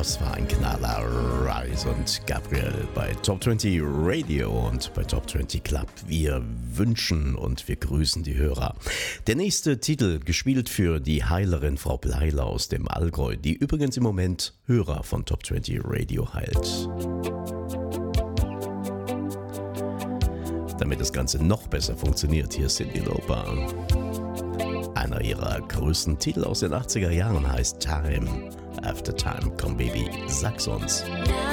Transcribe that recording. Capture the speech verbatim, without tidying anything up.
Das war ein Knaller. Rise und Gabriel bei Top zwanzig Radio und bei Top zwanzig Club. Wir wünschen und wir grüßen die Hörer. Der nächste Titel, gespielt für die Heilerin Frau Bleiler aus dem Allgäu, die übrigens im Moment Hörer von Top zwanzig Radio heilt. Damit das Ganze noch besser funktioniert, hier ist Cyndi Lauper. Einer ihrer größten Titel aus den achtziger Jahren heißt Time After Time. Komm Baby, sag's uns. Ja.